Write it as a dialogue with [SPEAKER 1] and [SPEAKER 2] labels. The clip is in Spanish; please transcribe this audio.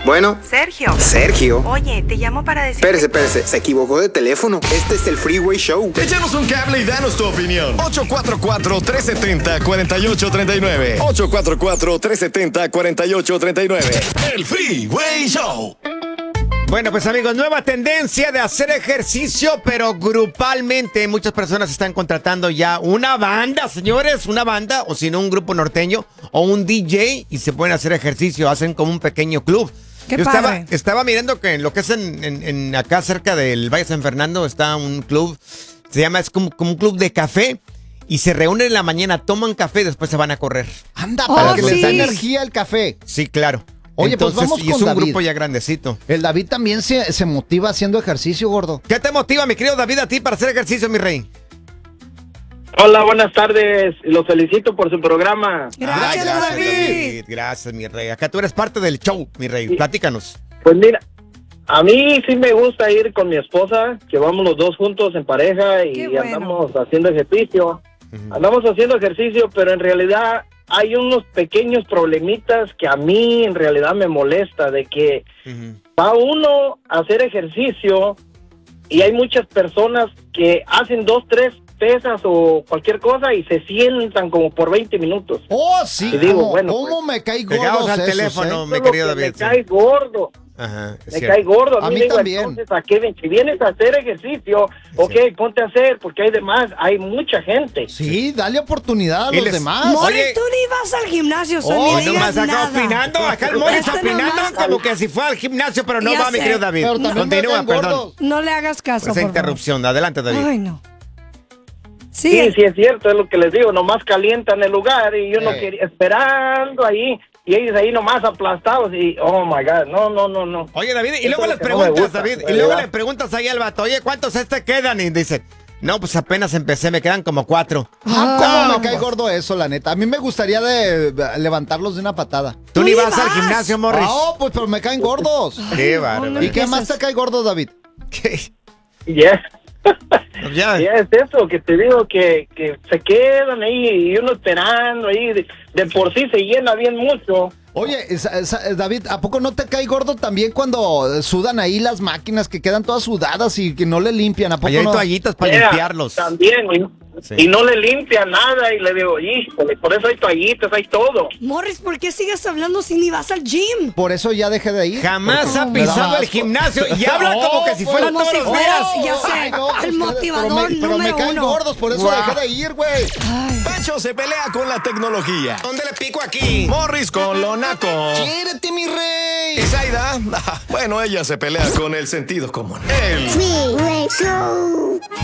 [SPEAKER 1] Bueno.
[SPEAKER 2] Sergio.
[SPEAKER 1] Sergio.
[SPEAKER 2] Oye, te llamo para decir...
[SPEAKER 1] Espérese. Se equivocó de teléfono. Este es el Freeway Show.
[SPEAKER 3] Échanos un cable y danos tu opinión. 844-370-4839. 844-370-4839. El Freeway Show.
[SPEAKER 4] Bueno, pues amigos, nueva tendencia de hacer ejercicio, pero grupalmente. Muchas personas están contratando ya una banda, señores, una banda, o si no, un grupo norteño o un DJ y se pueden hacer ejercicio, hacen como un pequeño club.
[SPEAKER 5] Qué
[SPEAKER 4] Yo
[SPEAKER 5] padre.
[SPEAKER 4] estaba mirando que en lo que es en acá cerca del Valle San Fernando está un club, es como un club de café. Y se reúnen en la mañana, toman café y después se van a correr.
[SPEAKER 6] Anda, para que les
[SPEAKER 5] sí.
[SPEAKER 6] da energía el café.
[SPEAKER 4] Sí, claro.
[SPEAKER 6] Oye,
[SPEAKER 4] entonces,
[SPEAKER 6] pues vamos
[SPEAKER 4] y es
[SPEAKER 6] con
[SPEAKER 4] un
[SPEAKER 6] David.
[SPEAKER 4] grupo ya grandecito.
[SPEAKER 6] El David también se motiva haciendo ejercicio, gordo.
[SPEAKER 4] ¿Qué te motiva, mi querido David, a ti para hacer ejercicio, mi rey?
[SPEAKER 7] Hola, buenas tardes. Los felicito por su programa.
[SPEAKER 5] Gracias, David.
[SPEAKER 4] Gracias, mi rey. Acá tú eres parte del show, mi rey.
[SPEAKER 7] Sí.
[SPEAKER 4] Platícanos.
[SPEAKER 7] Pues mira, a mí sí me gusta ir con mi esposa, que vamos los dos juntos en pareja y
[SPEAKER 5] Qué bueno.
[SPEAKER 7] andamos haciendo ejercicio. Andamos haciendo ejercicio, pero en realidad hay unos pequeños problemitas que a mí en realidad me molesta, de que va uno a hacer ejercicio y hay muchas personas que hacen 2, 3 pesas o cualquier cosa y se sientan como por 20 minutos.
[SPEAKER 6] Oh, sí.
[SPEAKER 7] Y digo,
[SPEAKER 6] ¿Cómo,
[SPEAKER 7] bueno,
[SPEAKER 6] cómo me cae gordo
[SPEAKER 4] Pegados al
[SPEAKER 6] esos,
[SPEAKER 4] teléfono,
[SPEAKER 6] eh?
[SPEAKER 4] mi
[SPEAKER 7] Eso es lo
[SPEAKER 4] querido
[SPEAKER 7] que
[SPEAKER 4] David.
[SPEAKER 7] me cae gordo.
[SPEAKER 4] Ajá, es
[SPEAKER 7] Me
[SPEAKER 4] cierto.
[SPEAKER 7] cae gordo.
[SPEAKER 6] A mí
[SPEAKER 7] digo,
[SPEAKER 6] también.
[SPEAKER 7] Entonces, ¿a qué ven? Si vienes a hacer ejercicio, ok, ponte a hacer, porque hay demás, hay mucha gente.
[SPEAKER 6] Sí, dale oportunidad a
[SPEAKER 4] Y
[SPEAKER 6] los
[SPEAKER 4] les-
[SPEAKER 6] demás.
[SPEAKER 5] Morris,
[SPEAKER 4] Oye.
[SPEAKER 5] tú ni vas al gimnasio, son
[SPEAKER 4] Oh,
[SPEAKER 5] ni digas
[SPEAKER 4] nomás acá
[SPEAKER 5] nada.
[SPEAKER 4] opinando, acá el Morris
[SPEAKER 5] Este
[SPEAKER 4] opinando
[SPEAKER 5] nomás-
[SPEAKER 4] como que si fue al gimnasio, pero no
[SPEAKER 5] Ya
[SPEAKER 4] va, mi
[SPEAKER 5] sé.
[SPEAKER 4] querido David.
[SPEAKER 6] Pero también me
[SPEAKER 4] Continúa,
[SPEAKER 6] caen
[SPEAKER 4] perdón.
[SPEAKER 6] gordos.
[SPEAKER 5] No le hagas caso,
[SPEAKER 4] Esa
[SPEAKER 5] por
[SPEAKER 4] interrupción, adelante,
[SPEAKER 5] favor.
[SPEAKER 4] David.
[SPEAKER 5] Ay, no.
[SPEAKER 7] Sí,
[SPEAKER 5] Sí,
[SPEAKER 7] sí es cierto, es lo que les digo, nomás calientan el lugar y yo no quería, esperando ahí, y ellos ahí nomás aplastados y, oh my God, no.
[SPEAKER 4] Oye, David, y
[SPEAKER 7] Eso
[SPEAKER 4] luego
[SPEAKER 7] es
[SPEAKER 4] les
[SPEAKER 7] lo que no me
[SPEAKER 4] preguntas,
[SPEAKER 7] gusta,
[SPEAKER 4] David,
[SPEAKER 7] la
[SPEAKER 4] y luego
[SPEAKER 7] verdad.
[SPEAKER 4] le preguntas ahí al vato, oye, ¿cuántos te quedan? Y dice, no, pues apenas empecé, me quedan como 4.
[SPEAKER 6] ¿Cómo me cae gordo eso, la neta? A mí me gustaría levantarlos de una patada.
[SPEAKER 4] Tú
[SPEAKER 5] Tú
[SPEAKER 4] ni
[SPEAKER 5] ni
[SPEAKER 4] vas al
[SPEAKER 5] vas.
[SPEAKER 4] gimnasio, Morris.
[SPEAKER 6] Oh, pues pero me caen gordos.
[SPEAKER 4] Qué bárbaro.
[SPEAKER 6] ¿Y qué más te cae gordo, David?
[SPEAKER 4] ¿Qué?
[SPEAKER 7] Ya,
[SPEAKER 4] Ya.
[SPEAKER 7] ya es eso, que te digo que se quedan ahí y uno esperando ahí, de por sí se llena bien mucho.
[SPEAKER 6] Oye, David, ¿a poco no te cae gordo también cuando sudan ahí las máquinas que quedan todas sudadas y que no le limpian? ¿A poco
[SPEAKER 4] Ahí hay
[SPEAKER 6] no?
[SPEAKER 4] toallitas para
[SPEAKER 7] Yeah,
[SPEAKER 4] limpiarlos.
[SPEAKER 7] También,
[SPEAKER 4] Sí.
[SPEAKER 7] y no le limpia nada y le digo, híjole, por eso hay toallitas, hay todo.
[SPEAKER 5] Morris, ¿por qué sigues hablando si ni vas al gym?
[SPEAKER 6] Por eso ya dejé de ir.
[SPEAKER 4] Jamás ha
[SPEAKER 6] Me da
[SPEAKER 4] pisado el
[SPEAKER 6] asco.
[SPEAKER 4] gimnasio y habla como que si fuera
[SPEAKER 5] Como
[SPEAKER 4] todos
[SPEAKER 5] si
[SPEAKER 4] los
[SPEAKER 5] fueras,
[SPEAKER 4] días.
[SPEAKER 5] ya sé,
[SPEAKER 6] Ay, no, pues,
[SPEAKER 5] el motivador
[SPEAKER 6] pero me
[SPEAKER 5] número
[SPEAKER 6] caen
[SPEAKER 5] 1.
[SPEAKER 6] gordos, por eso
[SPEAKER 4] Guau.
[SPEAKER 6] dejé de ir, güey.
[SPEAKER 3] Pancho se pelea con la tecnología.
[SPEAKER 4] ¿Dónde le pico aquí?
[SPEAKER 3] Morris con lo naco.
[SPEAKER 6] ¡Quiérete, mi rey!
[SPEAKER 3] Y Zaida, bueno, ella se pelea con el sentido común. El
[SPEAKER 8] Freeway Show.